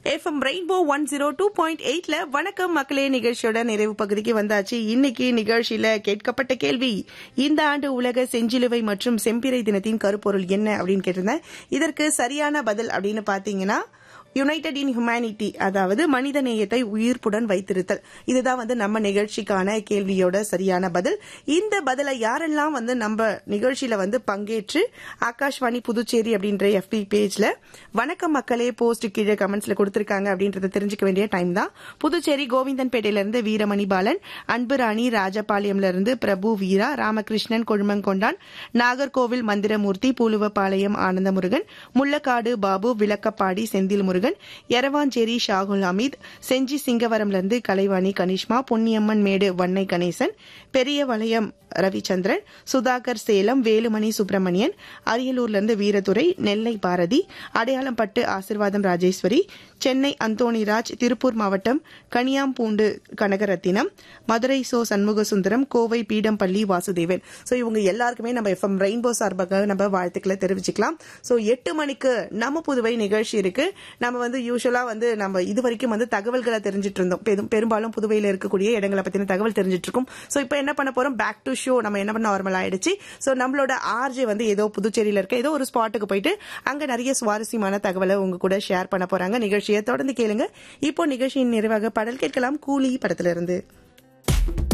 FM rainbow 102.8ல வணக்கம் மக்களே நிகழ்ச்சியோட நிறைவு பகுதிக்கு வந்தாச்சு. இன்னைக்கு நிகழ்ச்சியில கேட்கப்பட்ட கேள்வி, இந்த ஆண்டு உலக செஞ்சிலுவை மற்றும் செம்பிறை தினத்தின் கருப்பொருள் என்ன அப்படின்னு கேட்டிருந்தேன். இதற்கு சரியான பதில் அப்படின்னு பாத்தீங்கன்னா யுனைடெட் இன் ஹியூமனிட்டி, அதாவது மனித நேயத்தை உயிர்ப்புடன் வைத்திருத்தல். இதுதான் நம்ம நிகழ்ச்சிக்கான கேள்வியோட சரியான பதில். இந்த பதிலை யாரெல்லாம் நம்ம நிகழ்ச்சியில பங்கேற்று ஆகாஷ்வாணி புதுச்சேரி அப்படின்ற FB பேஜ்ல வணக்கம் மக்களே போஸ்ட் கீழே கமெண்ட்ஸ்ல கொடுத்திருக்காங்க அப்படின்றத தெரிஞ்சுக்க வேண்டிய டைம் தான். புதுச்சேரி கோவிந்தன்பேட்டையில இருந்து வீரமணி பாலன், அன்பு ராணி ராஜபாளையம்ல இருந்து பிரபு வீரா, ராமகிருஷ்ணன் கொழுமங்கொண்டான், நாகர்கோவில் மந்திரமூர்த்தி, பூலுவப்பாளையம் ஆனந்தமுருகன், முள்ளக்காடு பாபு, விளக்கப்பாடி செந்தில் முருகன், எரவாஞ்சேரி ஷாகுல் அமீத், செஞ்சி சிங்கவரம்ல இருந்து கலைவாணி கனிஷ்மா, பொன்னியம்மன் மேடு வன்னை கணேசன், பெரிய வளையம் ரவிச்சந்திரன், சுதாகர் சேலம், வேலுமணி சுப்பிரமணியன், அரியலூர்ல இருந்து வீரதுரை, நெல்லை பாரதி, அடையாளம்பட்டு ஆசிர்வாதம் ராஜேஸ்வரி, சென்னை அந்தோணிராஜ், திருப்பூர் மாவட்டம் கனியாம்பூண்டு கனகரத்தினம், மதுரை சண்முக சுந்தரம், கோவை பீடம்பள்ளி வாசுதேவன். சோ இவங்க எல்லாருக்குமே நம்ம FM ரெயின்போ சார்பாக நம்ம வாழ்த்துக்களை தெரிவிச்சுக்கலாம். சோ 8 மணிக்கு நம்ம புதுவை நிகழ்ச்சி இருக்கு. நம்ம யூசுவலா நம்ம இது வரைக்கும் தகவல்களை தெரிஞ்சிட்டு இருந்தோம். பெரும்பாலும் புதுவையில இருக்கக்கூடிய இடங்களை பத்தின தகவல் தெரிஞ்சிட்டு இருக்கும். சோ இப்ப என்ன பண்ண போறோம், பேக் டு ஷோ. நம்ம என்ன பண்ண நார்மல் ஆயிடுச்சு. சோ நம்மளோட ஆர்ஜே ஏதோ புதுச்சேரியில இருக்க ஏதோ ஒரு ஸ்பாட்டுக்கு போயிட்டு அங்க நிறைய சுவாரஸ்யமான தகவலை உங்க கூட ஷேர் பண்ண போறாங்க. நிகழ்ச்சியை தொடர்ந்து கேளுங்க. இப்போ நிகழ்ச்சியின் நிறைவாக பாடல் கேட்கலாம். கூலி படத்துல இருந்து.